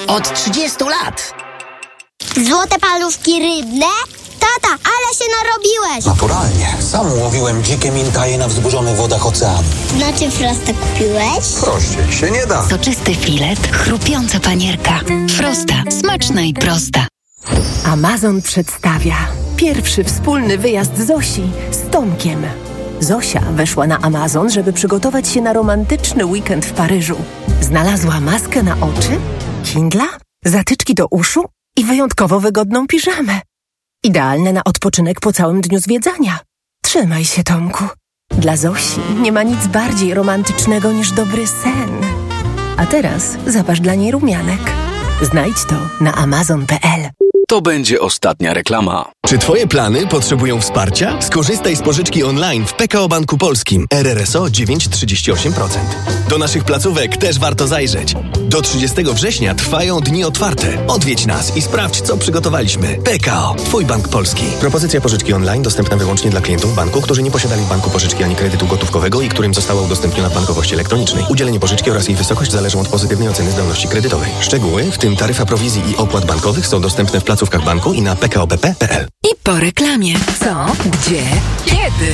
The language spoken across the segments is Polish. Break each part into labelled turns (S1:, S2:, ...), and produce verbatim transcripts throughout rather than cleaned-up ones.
S1: Od trzydziestu lat.
S2: Złote paluszki rybne? Tata, ale się narobiłeś!
S3: Naturalnie. Sam łowiłem dzikie mintaje na wzburzonych wodach oceanu.
S2: Znaczy Frosta kupiłeś?
S3: Prościej się nie da.
S4: Soczysty filet, chrupiąca panierka. Frosta. Smaczna i prosta.
S5: Amazon przedstawia pierwszy wspólny wyjazd Zosi z Tomkiem. Zosia weszła na Amazon, żeby przygotować się na romantyczny weekend w Paryżu. Znalazła maskę na oczy, kindla, zatyczki do uszu i wyjątkowo wygodną piżamę. Idealne na odpoczynek po całym dniu zwiedzania. Trzymaj się, Tomku. Dla Zosi nie ma nic bardziej romantycznego niż dobry sen. A teraz zapasz dla niej rumianek. Znajdź to na amazon kropka p l.
S6: To będzie ostatnia reklama.
S7: Czy twoje plany potrzebują wsparcia? Skorzystaj z pożyczki online w P K O Banku Polskim. R R S O dziewięć przecinek trzydzieści osiem procent. Do naszych placówek też warto zajrzeć. Do trzydziestego września trwają dni otwarte. Odwiedź nas i sprawdź, co przygotowaliśmy. P K O. Twój bank polski. Propozycja pożyczki online dostępna wyłącznie dla klientów banku, którzy nie posiadali w banku pożyczki ani kredytu gotówkowego i którym została udostępniona w bankowości elektronicznej. Udzielenie pożyczki oraz jej wysokość zależą od pozytywnej oceny zdolności kredytowej. Szczegóły, w tym taryfa prowizji i opłat bankowych, są dostępne w placówkach banku i na p k o b p kropka p l.
S4: I po reklamie. Co? Gdzie? Kiedy?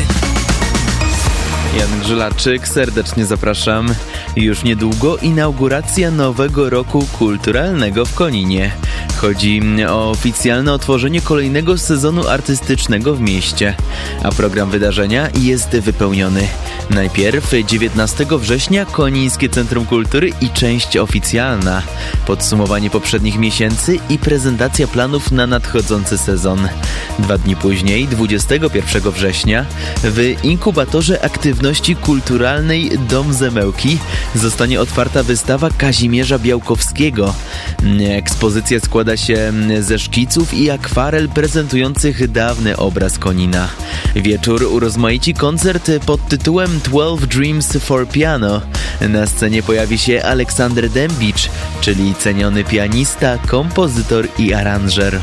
S8: Jan Grzylaczyk, serdecznie zapraszam. Już niedługo inauguracja nowego roku kulturalnego w Koninie. Chodzi o oficjalne otworzenie kolejnego sezonu artystycznego w mieście, a program wydarzenia jest wypełniony. Najpierw dziewiętnastego września Konińskie Centrum Kultury i część oficjalna, podsumowanie poprzednich miesięcy i prezentacja planów na nadchodzący sezon. Dwa dni później, dwudziestego pierwszego września, w inkubatorze aktywności kulturalnej Dom Zemełki zostanie otwarta wystawa Kazimierza Białkowskiego. Ekspozycja składa się ze szkiców i akwarel prezentujących dawny obraz Konina. Wieczór urozmaici koncert pod tytułem twelve Dreams for Piano. Na scenie pojawi się Aleksander Dębicz, czyli ceniony pianista, kompozytor i aranżer.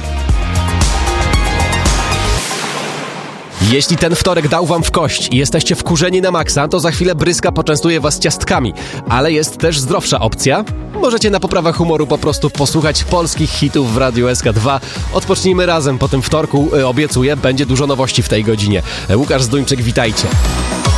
S9: Jeśli ten wtorek dał wam w kość i jesteście wkurzeni na maksa, to za chwilę Bryska poczęstuje was ciastkami. Ale jest też zdrowsza opcja. Możecie na poprawę humoru po prostu posłuchać polskich hitów w Radiu S K dwa. Odpocznijmy razem po tym wtorku. Obiecuję, będzie dużo nowości w tej godzinie. Łukasz Zduńczyk, witajcie.